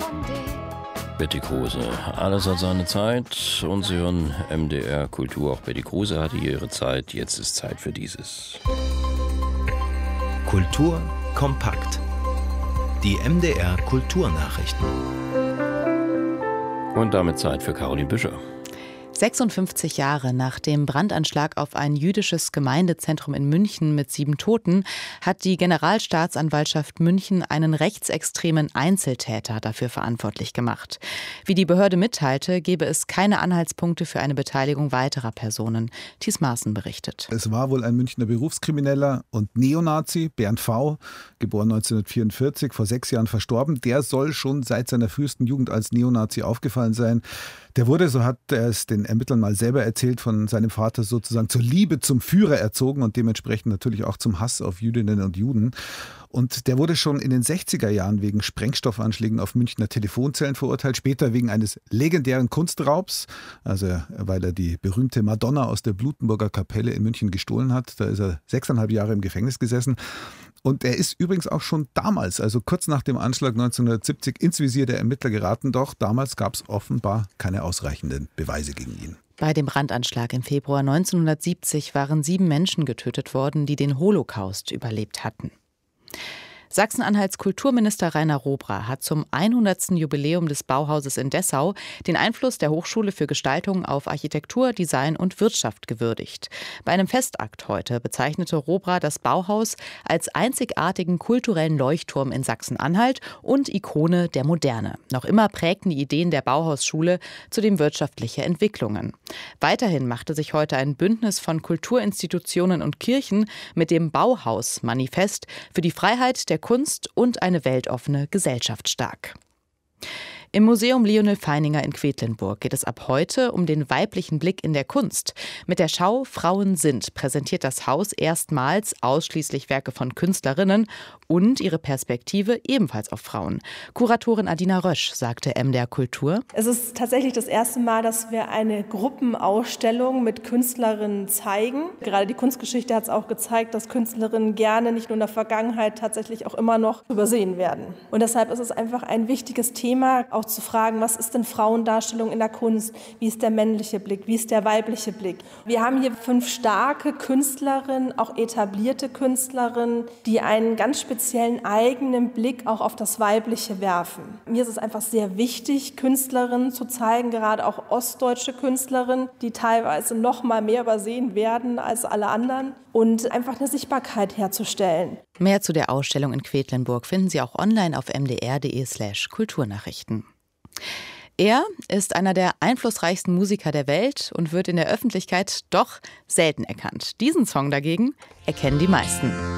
Betty Kruse. Alles hat seine Zeit und Sie hören MDR Kultur. Auch Betty Kruse hatte hier ihre Zeit. Jetzt ist Zeit für dieses. Kultur kompakt. Die MDR Kulturnachrichten. Und damit Zeit für Caroline Büscher. 56 Jahre nach dem Brandanschlag auf ein jüdisches Gemeindezentrum in München mit 7 Toten hat die Generalstaatsanwaltschaft München einen rechtsextremen Einzeltäter dafür verantwortlich gemacht. Wie die Behörde mitteilte, gebe es keine Anhaltspunkte für eine Beteiligung weiterer Personen. Thies Maaßen berichtet. Es war wohl ein Münchner Berufskrimineller und Neonazi, Bernd V., geboren 1944, vor 6 Jahren verstorben. Der soll schon seit seiner frühesten Jugend als Neonazi aufgefallen sein. Der wurde, so hat er es den Ermittlern mal selber erzählt, von seinem Vater sozusagen zur Liebe zum Führer erzogen und dementsprechend natürlich auch zum Hass auf Jüdinnen und Juden. Und der wurde schon in den 60er Jahren wegen Sprengstoffanschlägen auf Münchner Telefonzellen verurteilt, später wegen eines legendären Kunstraubs, also weil er die berühmte Madonna aus der Blutenburger Kapelle in München gestohlen hat. Da ist er 6,5 Jahre im Gefängnis gesessen. Und er ist übrigens auch schon damals, also kurz nach dem Anschlag 1970, ins Visier der Ermittler geraten. Doch damals gab es offenbar keine ausreichenden Beweise gegen ihn. Bei dem Brandanschlag im Februar 1970 waren 7 Menschen getötet worden, die den Holocaust überlebt hatten. Sachsen-Anhalts Kulturminister Rainer Robra hat zum 100. Jubiläum des Bauhauses in Dessau den Einfluss der Hochschule für Gestaltung auf Architektur, Design und Wirtschaft gewürdigt. Bei einem Festakt heute bezeichnete Robra das Bauhaus als einzigartigen kulturellen Leuchtturm in Sachsen-Anhalt und Ikone der Moderne. Noch immer prägten die Ideen der Bauhausschule zudem wirtschaftliche Entwicklungen. Weiterhin machte sich heute ein Bündnis von Kulturinstitutionen und Kirchen mit dem Bauhaus-Manifest für die Freiheit der Kunst und eine weltoffene Gesellschaft stark. Im Museum Lionel Feininger in Quedlinburg geht es ab heute um den weiblichen Blick in der Kunst. Mit der Schau Frauen sind präsentiert das Haus erstmals ausschließlich Werke von Künstlerinnen und ihre Perspektive ebenfalls auf Frauen. Kuratorin Adina Rösch sagte MDR Kultur: Es ist tatsächlich das erste Mal, dass wir eine Gruppenausstellung mit Künstlerinnen zeigen. Gerade die Kunstgeschichte hat es auch gezeigt, dass Künstlerinnen gerne nicht nur in der Vergangenheit tatsächlich auch immer noch übersehen werden. Und deshalb ist es einfach ein wichtiges Thema, auch zu fragen, was ist denn Frauendarstellung in der Kunst? Wie ist der männliche Blick? Wie ist der weibliche Blick? Wir haben hier 5 starke Künstlerinnen, auch etablierte Künstlerinnen, die einen ganz speziellen eigenen Blick auch auf das Weibliche werfen. Mir ist es einfach sehr wichtig, Künstlerinnen zu zeigen, gerade auch ostdeutsche Künstlerinnen, die teilweise noch mal mehr übersehen werden als alle anderen und einfach eine Sichtbarkeit herzustellen. Mehr zu der Ausstellung in Quedlinburg finden Sie auch online auf mdr.de/Kulturnachrichten. Er ist einer der einflussreichsten Musiker der Welt und wird in der Öffentlichkeit doch selten erkannt. Diesen Song dagegen erkennen die meisten.